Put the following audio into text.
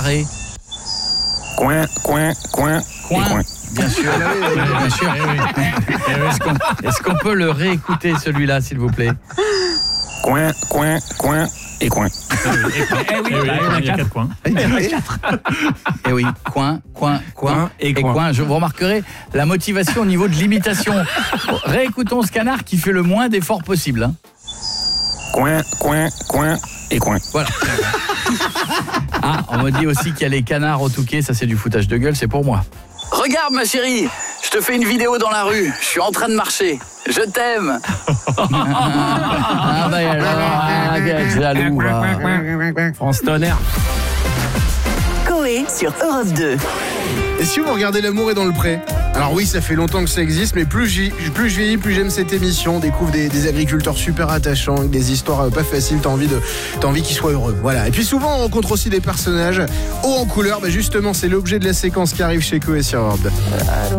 Ré. Coin. Bien sûr. Bien sûr. Est-ce qu'on peut le réécouter celui-là, s'il vous plaît? Coin et coin. Il y a 4 coins. Eh oui, coin et coin. Vous remarquerez la motivation au niveau de l'imitation. Réécoutons ce canard qui fait le moins d'efforts possible. Hein. Coin et coin. Voilà. Ah, on me dit aussi qu'il y a les canards au Touquet, ça c'est du foutage de gueule, c'est pour moi. Regarde ma chérie, je te fais une vidéo dans la rue, je suis en train de marcher. Je t'aime. Ah bah alors, quel jaloux. France Tonnerre. Coé sur Europe 2. Et si vous regardez L'amour est dans le pré? Alors oui, ça fait longtemps que ça existe, mais plus je vieillis, plus j'aime cette émission. On découvre des agriculteurs super attachants, avec des histoires pas faciles, t'as envie qu'ils soient heureux. Voilà. Et puis souvent, on rencontre aussi des personnages hauts en couleur. Justement, c'est l'objet de la séquence qui arrive chez Coé sur Europe 2.